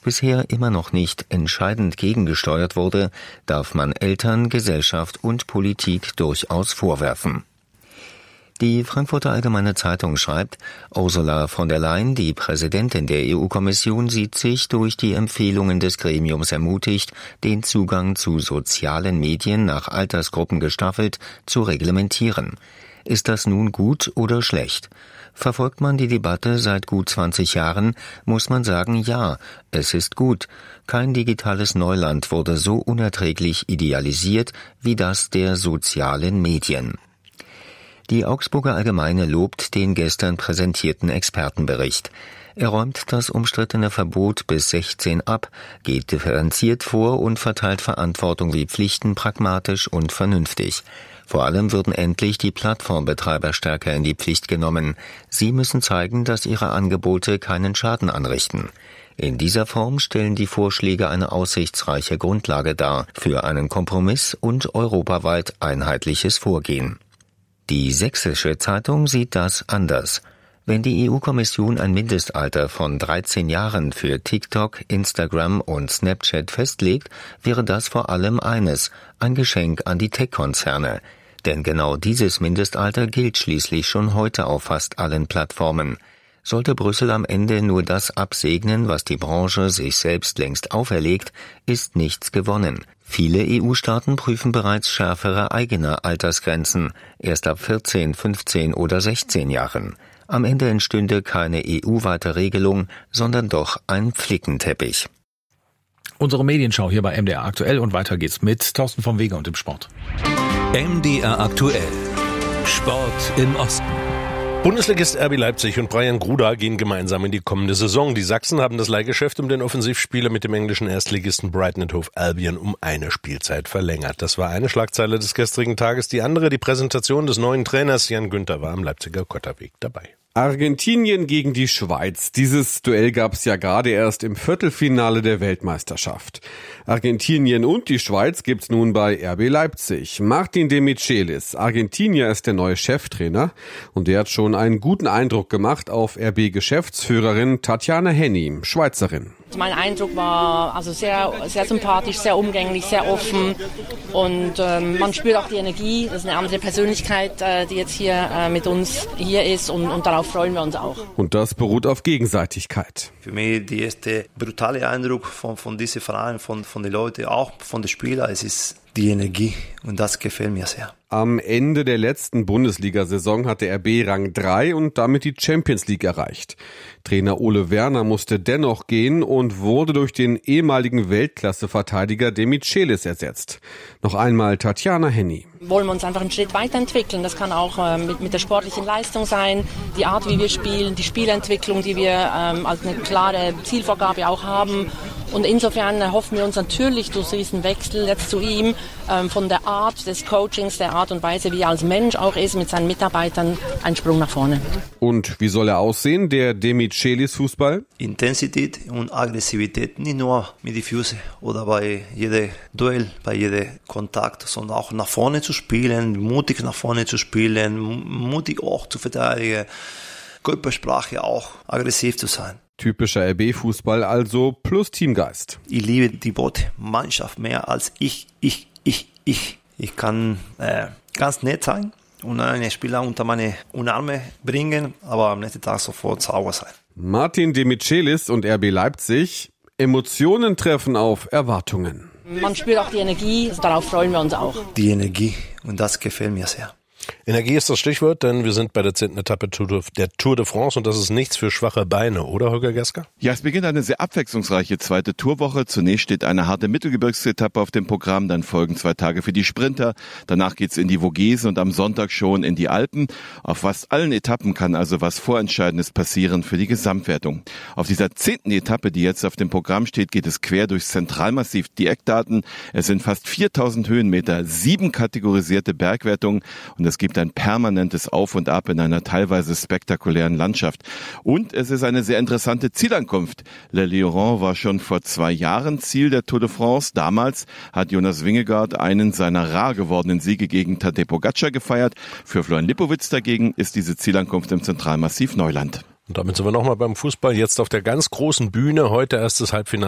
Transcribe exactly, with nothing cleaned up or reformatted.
bisher immer noch nicht entscheidend gegengesteuert wurde, darf man Eltern, Gesellschaft und Politik durchaus vorwerfen. Die Frankfurter Allgemeine Zeitung schreibt, Ursula von der Leyen, die Präsidentin der E U-Kommission, sieht sich durch die Empfehlungen des Gremiums ermutigt, den Zugang zu sozialen Medien nach Altersgruppen gestaffelt zu reglementieren. Ist das nun gut oder schlecht? Verfolgt man die Debatte seit gut zwanzig Jahren, muss man sagen, ja, es ist gut. Kein digitales Neuland wurde so unerträglich idealisiert wie das der sozialen Medien. Die Augsburger Allgemeine lobt den gestern präsentierten Expertenbericht. Er räumt das umstrittene Verbot bis sechzehn ab, geht differenziert vor und verteilt Verantwortung wie Pflichten pragmatisch und vernünftig. Vor allem würden endlich die Plattformbetreiber stärker in die Pflicht genommen. Sie müssen zeigen, dass ihre Angebote keinen Schaden anrichten. In dieser Form stellen die Vorschläge eine aussichtsreiche Grundlage dar für einen Kompromiss und europaweit einheitliches Vorgehen. Die Sächsische Zeitung sieht das anders. Wenn die E U-Kommission ein Mindestalter von dreizehn Jahren für TikTok, Instagram und Snapchat festlegt, wäre das vor allem eines, ein Geschenk an die Tech-Konzerne. Denn genau dieses Mindestalter gilt schließlich schon heute auf fast allen Plattformen. Sollte Brüssel am Ende nur das absegnen, was die Branche sich selbst längst auferlegt, ist nichts gewonnen. Viele E U-Staaten prüfen bereits schärfere eigene Altersgrenzen, erst ab vierzehn, fünfzehn oder sechzehn Jahren. Am Ende entstünde keine E U-weite Regelung, sondern doch ein Flickenteppich. Unsere Medienschau hier bei M D R aktuell und weiter geht's mit Thorsten vom Weger und dem Sport. M D R aktuell. Sport im Osten. Bundesligist R B Leipzig und Brian Gruda gehen gemeinsam in die kommende Saison. Die Sachsen haben das Leihgeschäft um den Offensivspieler mit dem englischen Erstligisten Brighton and Hove Albion um eine Spielzeit verlängert. Das war eine Schlagzeile des gestrigen Tages. Die andere, die Präsentation des neuen Trainers Jan Günther, war am Leipziger Kotterweg dabei. Argentinien gegen die Schweiz. Dieses Duell gab es ja gerade erst im Viertelfinale der Weltmeisterschaft. Argentinien und die Schweiz gibt's nun bei R B Leipzig. Martin De Michelis, Argentinier, ist der neue Cheftrainer und der hat schon einen guten Eindruck gemacht auf R B-Geschäftsführerin Tatjana Henny, Schweizerin. Mein Eindruck war also sehr, sehr sympathisch, sehr umgänglich, sehr offen und ähm, man spürt auch die Energie. Das ist eine andere Persönlichkeit, äh, die jetzt hier äh, mit uns hier ist und, und darauf freuen wir uns auch. Und das beruht auf Gegenseitigkeit. Für mich der erste brutale Eindruck von, von diesem Verein, von, von den Leuten, auch von den Spielern, es ist die Energie und das gefällt mir sehr. Am Ende der letzten Bundesliga-Saison hatte R B Rang drei und damit die Champions League erreicht. Trainer Ole Werner musste dennoch gehen und wurde durch den ehemaligen Weltklasse-Verteidiger De Michelis ersetzt. Noch einmal Tatjana Henny. Wollen wir uns einfach einen Schritt weiterentwickeln. Das kann auch äh, mit, mit der sportlichen Leistung sein, die Art, wie wir spielen, die Spielentwicklung, die wir ähm, als eine klare Zielvorgabe auch haben. Und insofern hoffen wir uns natürlich durch diesen Wechsel jetzt zu ihm ähm, von der Art des Coachings, der Art und Weise, wie er als Mensch auch ist, mit seinen Mitarbeitern, einen Sprung nach vorne. Und wie soll er aussehen, der De Michelis Fußball? Intensität und Aggressivität, nicht nur mit den Füßen oder bei jedem Duell, bei jedem Kontakt, sondern auch nach vorne zu spielen, mutig nach vorne zu spielen, mutig auch zu verteidigen, Körpersprache auch, aggressiv zu sein. Typischer R B-Fußball also plus Teamgeist. Ich liebe die Mannschaft mehr als ich, ich, ich, ich. Ich kann äh, ganz nett sein und einen Spieler unter meine Arme bringen, aber am nächsten Tag sofort sauber sein. Martin De Michelis und R B Leipzig. Emotionen treffen auf Erwartungen. Man spürt auch die Energie, darauf freuen wir uns auch. Die Energie und das gefällt mir sehr. Energie ist das Stichwort, denn wir sind bei der zehnten Etappe der Tour de France und das ist nichts für schwache Beine, oder Holger Gesker? Ja, es beginnt eine sehr abwechslungsreiche zweite Tourwoche. Zunächst steht eine harte Mittelgebirgsetappe auf dem Programm, dann folgen zwei Tage für die Sprinter, danach geht's in die Vogese und am Sonntag schon in die Alpen. Auf fast allen Etappen kann also was Vorentscheidendes passieren für die Gesamtwertung. Auf dieser zehnten Etappe, die jetzt auf dem Programm steht, geht es quer durchs Zentralmassiv. Die Eckdaten, es sind fast viertausend Höhenmeter, sieben kategorisierte Bergwertungen und es gibt ein permanentes Auf und Ab in einer teilweise spektakulären Landschaft. Und es ist eine sehr interessante Zielankunft. Le Lioran war schon vor zwei Jahren Ziel der Tour de France. Damals hat Jonas Vingegaard einen seiner rar gewordenen Siege gegen Tadej Pogačar gefeiert. Für Florian Lipowitz dagegen ist diese Zielankunft im Zentralmassiv Neuland. Und damit sind wir nochmal beim Fußball. Jetzt auf der ganz großen Bühne. Heute erstes Halbfinale